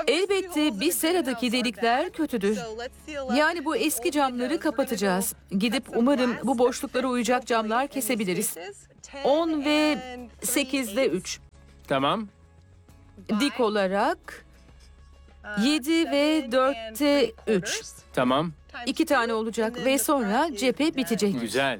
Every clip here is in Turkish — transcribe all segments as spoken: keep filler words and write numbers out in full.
Elbette bir seradaki delikler kötüdür. Yani bu eski camları kapatacağız. Gidip umarım bu boşluklara uyacak camlar kesebiliriz. on ve sekizde üç. Tamam. Dik olarak yedi ve dörtte üç. Tamam. İki tane olacak ve sonra cephe bitecek. Güzel.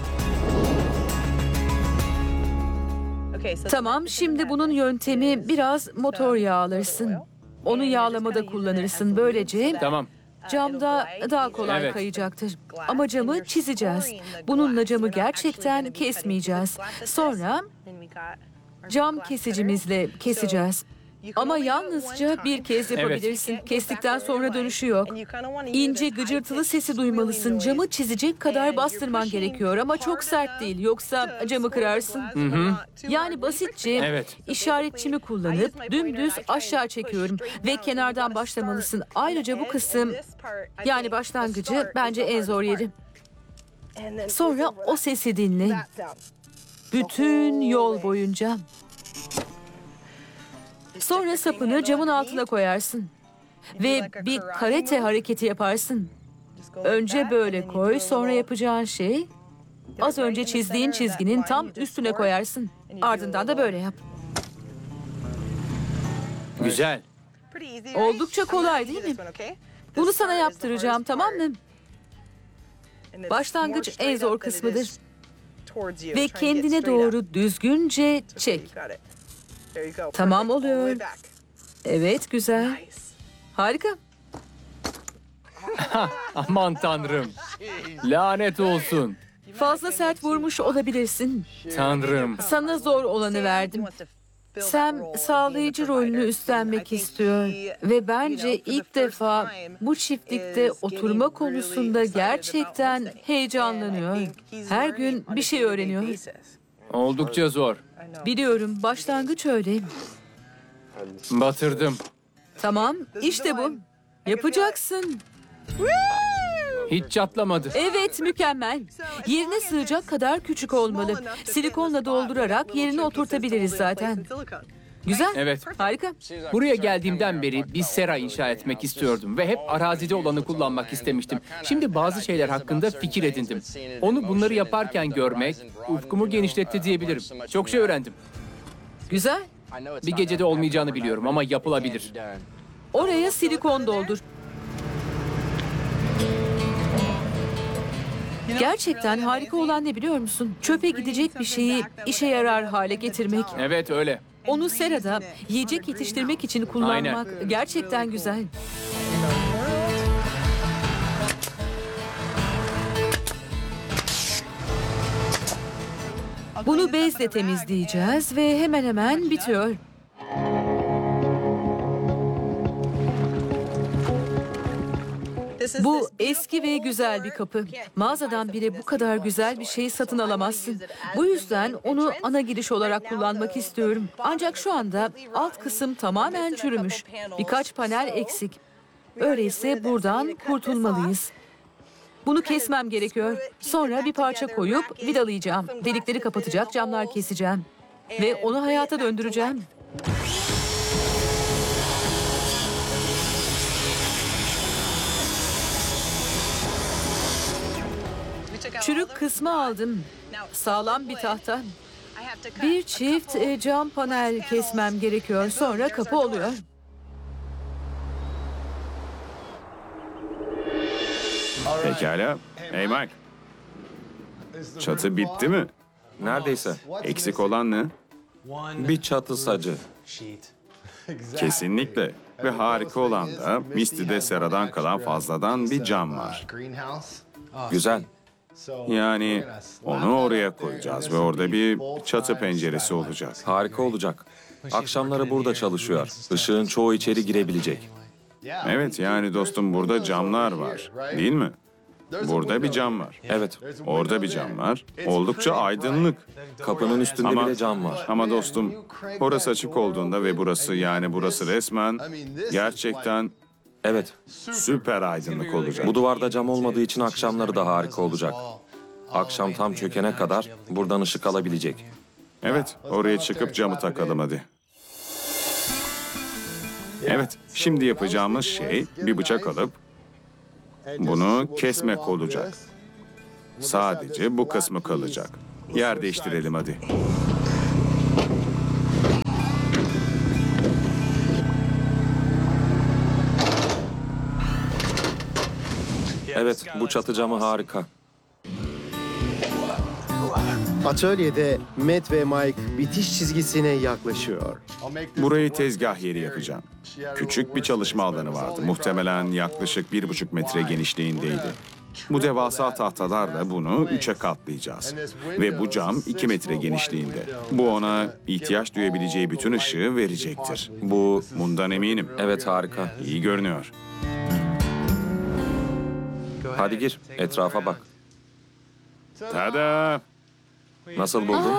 Tamam, şimdi bunun yöntemi biraz motor yağı alırsın. Onu yağlamada kullanırsın. Böylece Tamam. camda daha kolay Evet. kayacaktır. Ama camı çizeceğiz. Bununla camı gerçekten kesmeyeceğiz. Sonra cam kesicimizle keseceğiz. Ama yalnızca bir kez yapabilirsin. Kestikten sonra dönüşü yok. İnce gıcırtılı sesi duymalısın. Camı çizecek kadar bastırman gerekiyor ama çok sert değil. Yoksa camı kırarsın. Yani basitçe Evet. işaretçimi kullanıp dümdüz aşağı çekiyorum ve kenardan başlamalısın. Ayrıca bu kısım, yani başlangıcı bence en zor yeri. Sonra o sesi dinle. Bütün yol boyunca. Sonra sapını camın altına koyarsın. Ve bir karate hareketi yaparsın. Önce böyle koy, sonra yapacağın şey az önce çizdiğin çizginin tam üstüne koyarsın. Ardından da böyle yap. Güzel. Oldukça kolay değil mi? Bunu sana yaptıracağım, tamam mı? Başlangıç en zor kısmıdır. Ve kendine doğru düzgünce çek. Tamam oluyor. Evet, güzel. Harika. Aman tanrım. Lanet olsun. Fazla sert vurmuş olabilirsin. Tanrım. Sana zor olanı verdim. Sam sağlayıcı rolünü üstlenmek istiyor ve bence ilk defa bu çiftlikte oturma konusunda gerçekten heyecanlanıyor. Her gün bir şey öğreniyor. Oldukça zor. Biliyorum, başlangıç öyle. Batırdım. Tamam, işte bu. Yapacaksın. Hiç çatlamadı. Evet, mükemmel. Yerine sığacak kadar küçük olmalı. Silikonla doldurarak yerine oturtabiliriz zaten. Güzel. Evet. Harika. Buraya geldiğimden beri bir sera inşa etmek istiyordum ve hep arazide olanı kullanmak istemiştim. Şimdi bazı şeyler hakkında fikir edindim. Onu bunları yaparken görmek ufkumu genişletti diyebilirim. Çok şey öğrendim. Güzel. Bir gecede olmayacağını biliyorum ama yapılabilir. Oraya silikon doldur. Gerçekten harika olan ne biliyor musun? Çöpe gidecek bir şeyi işe yarar hale getirmek. Evet öyle. Onu serada yiyecek yetiştirmek için kullanmak Aynen. gerçekten güzel. Bunu bezle temizleyeceğiz ve hemen hemen bitiyor. Bu eski ve güzel bir kapı. Mağazadan bile bu kadar güzel bir şeyi satın alamazsın. Bu yüzden onu ana giriş olarak kullanmak istiyorum. Ancak şu anda alt kısım tamamen çürümüş. Birkaç panel eksik. Öyleyse buradan kurtulmalıyız. Bunu kesmem gerekiyor. Sonra bir parça koyup vidalayacağım. Delikleri kapatacak camlar keseceğim. Ve onu hayata döndüreceğim. Çürük kısmı aldım. Sağlam bir tahta. Bir çift e, cam panel kesmem gerekiyor. Sonra kapı oluyor. Pekala. Hey Mike. Çatı bitti mi? Neredeyse. Eksik olan ne? Bir çatı sacı. Kesinlikle. Ve harika olan da Misty'de seradan kalan fazladan bir cam var. Güzel. Yani onu oraya koyacağız ve orada bir çatı penceresi olacak. Harika olacak. Akşamları burada çalışıyor. Işığın çoğu içeri girebilecek. Evet, yani dostum, burada camlar var, değil mi? Burada bir cam var. Evet. Orada bir cam var. Oldukça aydınlık. Kapının üstünde Ama, bile cam var. ama dostum, orası açık olduğunda ve burası, yani burası resmen gerçekten Evet. süper aydınlık olacak. Bu duvarda cam olmadığı için akşamları da harika olacak. Akşam tam çökene kadar buradan ışık alabilecek. Evet, oraya çıkıp camı takalım hadi. Evet, şimdi yapacağımız şey bir bıçak alıp bunu kesmek olacak. Sadece bu kısmı kalacak. Yer değiştirelim hadi. Evet, bu çatı camı harika. Atölyede Matt ve Mike bitiş çizgisine yaklaşıyor. Burayı tezgah yeri yapacağım. Küçük bir çalışma alanı vardı. Muhtemelen yaklaşık bir buçuk metre genişliğindeydi. Bu devasa tahtalarla bunu üçe katlayacağız. Ve bu cam iki metre genişliğinde. Bu ona ihtiyaç duyabileceği bütün ışığı verecektir. Bu, bundan eminim. Evet, harika. İyi görünüyor. Hadi gir, etrafa bak. Tada! Nasıl buldun?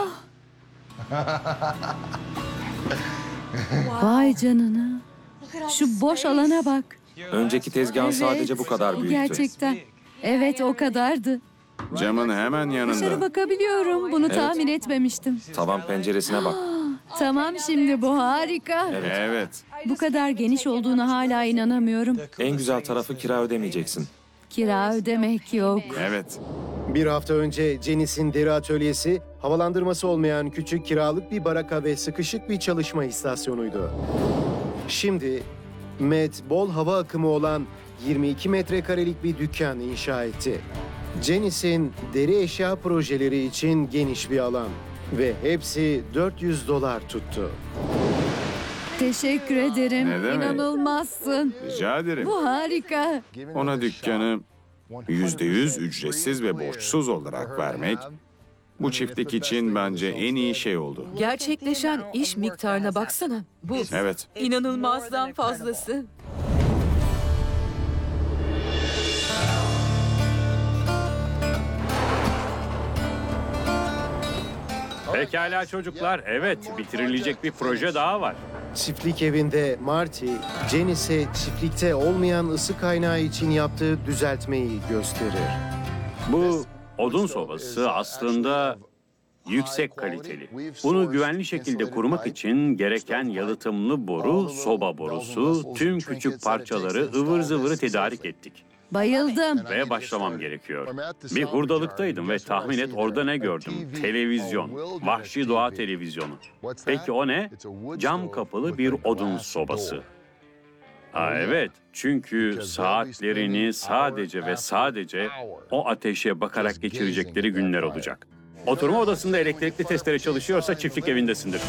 Vay canına. Şu boş alana bak. Önceki tezgahın sadece bu kadar büyüktü. Gerçekten. Evet, o kadardı. Camın hemen Dışarı yanında. bakabiliyorum. Bunu tahmin etmemiştim. Tavan penceresine bak. Tamam, şimdi bu harika. Evet. Bu kadar geniş olduğuna hala inanamıyorum. En güzel tarafı kira ödemeyeceksin. Kira ödemek yok. Evet. Bir hafta önce Janice'in deri atölyesi, havalandırması olmayan küçük kiralık bir baraka ve sıkışık bir çalışma istasyonuydu. Şimdi Matt bol hava akımı olan yirmi iki metrekarelik bir dükkan inşa etti. Janice'in deri eşya projeleri için geniş bir alan ve hepsi dört yüz dolar tuttu. Teşekkür ederim. Ne demek? İnanılmazsın. Rica ederim. Bu harika. Ona dükkanı yüzde yüz ücretsiz ve borçsuz olarak vermek bu çiftlik için bence en iyi şey oldu. Gerçekleşen iş miktarına baksana. Bu Evet. inanılmazdan fazlası. Pekala çocuklar, evet bitirilecek bir proje daha var. Çiftlik evinde Marty, Janice'e çiftlikte olmayan ısı kaynağı için yaptığı düzeltmeyi gösterir. Bu odun sobası aslında yüksek kaliteli. Bunu güvenli şekilde kurmak için gereken yalıtımlı boru, soba borusu, tüm küçük parçaları ıvır zıvırı tedarik ettik. Bayıldım. Ve başlamam gerekiyor. Bir hurdalıktaydım ve tahmin et orada ne gördüm? Televizyon. Vahşi doğa televizyonu. Peki o ne? Cam kapılı bir odun sobası. Aa, evet, çünkü saatlerini sadece ve sadece o ateşe bakarak geçirecekleri günler olacak. Oturma odasında elektrikli testere çalışıyorsa çiftlik evindesindir.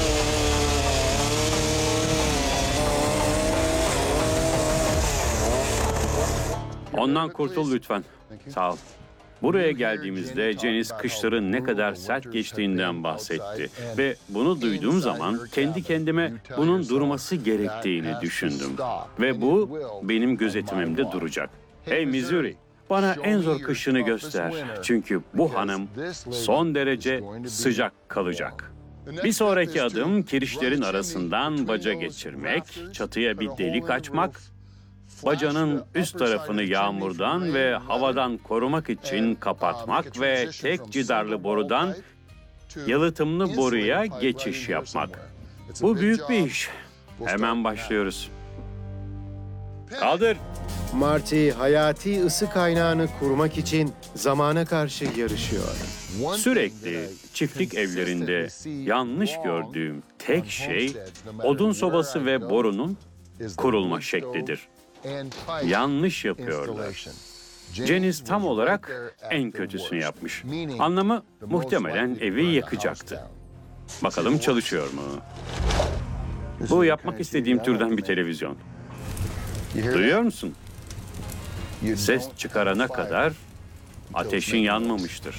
Ondan kurtul lütfen. Sağ ol. Buraya geldiğimizde Janice kışların ne kadar sert geçtiğinden bahsetti. Ve bunu duyduğum zaman kendi kendime bunun durması gerektiğini düşündüm. Ve bu benim gözetimimde duracak. Hey Missouri, bana en zor kışını göster. Çünkü bu hanım son derece sıcak kalacak. Bir sonraki adım kirişlerin arasından baca geçirmek, çatıya bir delik açmak, bacanın üst tarafını yağmurdan ve havadan korumak için kapatmak ve tek cidarlı borudan yalıtımlı boruya geçiş yapmak. Bu büyük bir iş. Hemen başlıyoruz. Kaldır. Marty, hayati ısı kaynağını kurmak için zamana karşı yarışıyor. Sürekli çiftlik evlerinde yanlış gördüğüm tek şey odun sobası ve borunun kurulma şeklidir. Yanlış yapıyorlar. Janice tam olarak en kötüsünü yapmış. Anlamı muhtemelen evi yakacaktı. Bakalım çalışıyor mu? Bu yapmak istediğim türden bir televizyon. Duyuyor musun? Ses çıkarana kadar ateşin yanmamıştır.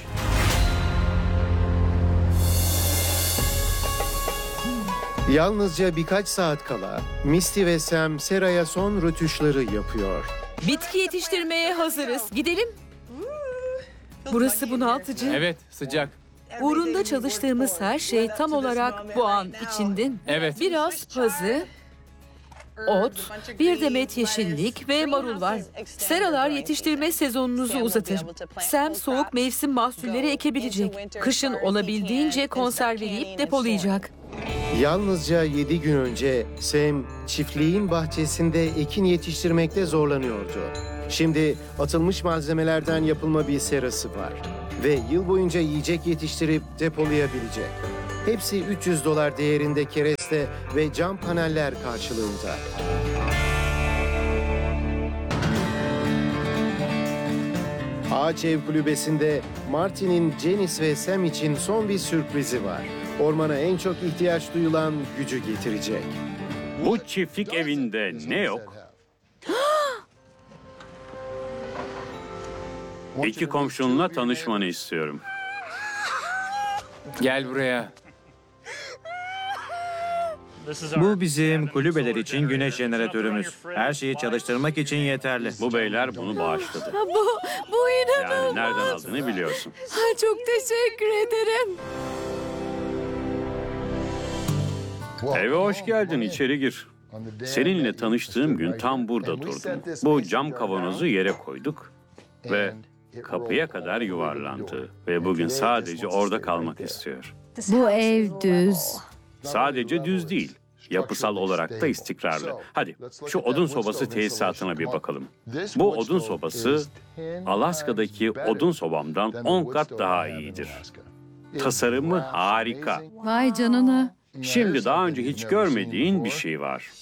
Yalnızca birkaç saat kala Misty ve Sam seraya son rötuşları yapıyor. Bitki yetiştirmeye hazırız. Gidelim. Burası bunaltıcı. Evet, sıcak. Uğrunda çalıştığımız her şey tam olarak bu an içinde. Evet. Biraz pazı, ot, bir demet yeşillik ve marul var. Seralar yetiştirme sezonunuzu uzatır. Sam soğuk mevsim mahsulleri ekebilecek. Kışın olabildiğince konserveleyip depolayacak. Yalnızca yedi gün önce Sam çiftliğin bahçesinde ekin yetiştirmekte zorlanıyordu. Şimdi atılmış malzemelerden yapılma bir serası var ve yıl boyunca yiyecek yetiştirip depolayabilecek. Hepsi üç yüz dolar değerinde kereste ve cam paneller karşılığında. Ağaç Ev Kulübesi'nde Martin'in Janice ve Sam için son bir sürprizi var. Ormana en çok ihtiyaç duyulan gücü getirecek. Bu çiftlik evinde ne yok? İki komşunla tanışmanı istiyorum. Gel buraya. Bu bizim kulübeler için güneş jeneratörümüz. Her şeyi çalıştırmak için yeterli. Bu beyler bunu bağışladı. Bu, bu inanılmaz. Yani nereden aldığını biliyorsun. Ha, çok teşekkür ederim. Eve hoş geldin, içeri gir. Seninle tanıştığım gün tam burada durdum. Bu cam kavanozu yere koyduk ve kapıya kadar yuvarlandı. Ve bugün sadece orada kalmak istiyor. Bu ev düz. Sadece düz değil, yapısal olarak da istikrarlı. Hadi şu odun sobası tesisatına bir bakalım. Bu odun sobası Alaska'daki odun sobamdan on kat daha iyidir. Tasarımı harika. Vay canına. Şimdi daha önce hiç görmediğin bir şey var.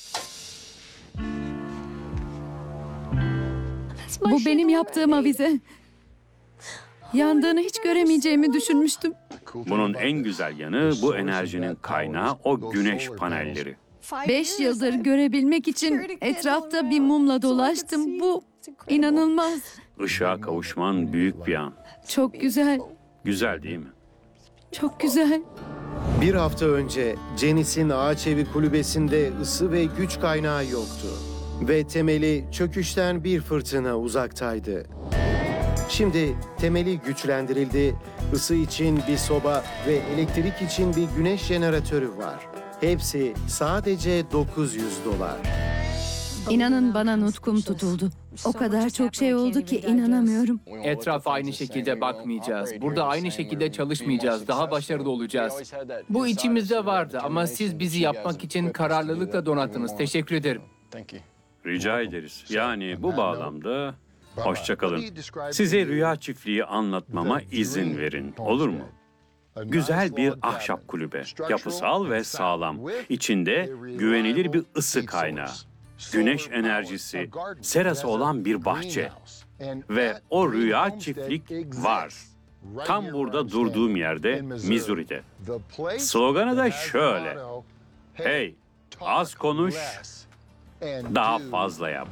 Bu benim yaptığım avize. Yandığını hiç göremeyeceğimi düşünmüştüm. Bunun en güzel yanı bu enerjinin kaynağı o güneş panelleri. Beş yıldır görebilmek için etrafta bir mumla dolaştım. Bu inanılmaz. Işığa kavuşman büyük bir an. Çok güzel. Güzel değil mi? Çok güzel. Bir hafta önce Janice'in Ağaç Evi Kulübesi'nde ısı ve güç kaynağı yoktu. Ve temeli çöküşten bir fırtına uzaktaydı. Şimdi temeli güçlendirildi, ısı için bir soba ve elektrik için bir güneş jeneratörü var. Hepsi sadece dokuz yüz dolar. İnanın bana nutkum tutuldu. O kadar çok şey oldu ki inanamıyorum. Etrafa aynı şekilde bakmayacağız. Burada aynı şekilde çalışmayacağız. Daha başarılı olacağız. Bu içimizde vardı ama siz bizi yapmak için kararlılıkla donattınız. Teşekkür ederim. Rica ederiz. Yani bu bağlamda hoşça kalın. Size rüya çiftliği anlatmama izin verin. Olur mu? Güzel bir ahşap kulübe. Yapısal ve sağlam. İçinde güvenilir bir ısı kaynağı. Güneş enerjisi, serası olan bir bahçe. Ve o rüya çiftlik var. Tam burada durduğum yerde, Missouri'de. Sloganı da şöyle. Hey, az konuş, daha fazla yap.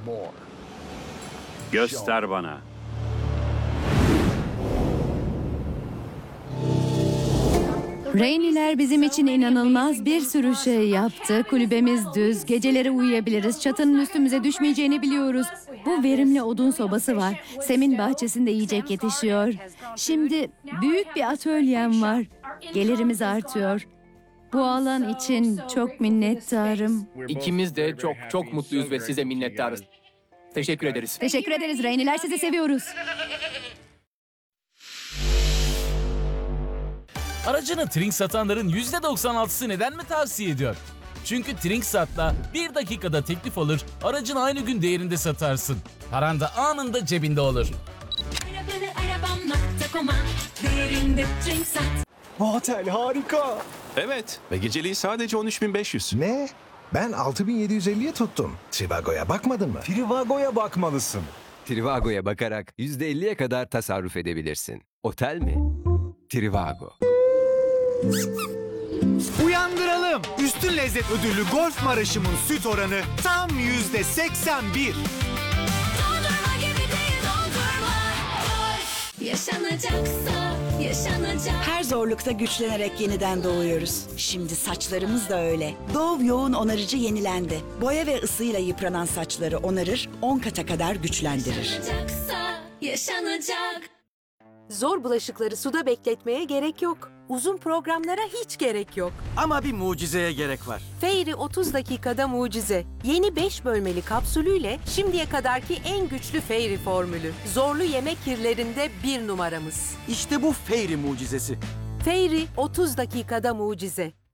Göster bana. Rainey'ler bizim için inanılmaz bir sürü şey yaptı. Kulübemiz düz, geceleri uyuyabiliriz. Çatının üstümüze düşmeyeceğini biliyoruz. Bu verimli odun sobası var. Sem'in bahçesinde yiyecek yetişiyor. Şimdi büyük bir atölyem var. Gelirimiz artıyor. Bu alan için çok minnettarım. İkimiz de çok çok mutluyuz ve size minnettarız. Teşekkür ederiz. Teşekkür ederiz Rainey'ler, sizi seviyoruz. Aracını Trink satanların yüzde doksan altısı neden mi tavsiye ediyor? Çünkü Trinksat'la bir dakikada teklif alır, aracın aynı gün değerinde satarsın. Paran da anında cebinde olur. Bu otel harika. Evet ve geceliği sadece on üç bin beş yüz. Ne? Ben altı bin yedi yüz elliye tuttum. Trivago'ya bakmadın mı? Trivago'ya bakmalısın. Trivago'ya bakarak yüzde elliye kadar tasarruf edebilirsin. Otel mi? Trivago. Uyandıralım. Üstün lezzet ödüllü Golf Maraşım'ın süt oranı tam yüzde seksen bir. Yaşanacaksa yaşanacak. Her zorlukta güçlenerek yeniden doğuyoruz. Şimdi saçlarımız da öyle. Dove yoğun onarıcı yenilendi. Boya ve ısıyla yıpranan saçları onarır, on kata kadar güçlendirir. Yaşanacaksa yaşanacak. Zor bulaşıkları suda bekletmeye gerek yok. Uzun programlara hiç gerek yok. Ama bir mucizeye gerek var. Fairy otuz dakikada mucize. Yeni beş bölmeli kapsülüyle şimdiye kadarki en güçlü Fairy formülü. Zorlu yemek kirlerinde bir numaramız. İşte bu Fairy mucizesi. Fairy otuz dakikada mucize.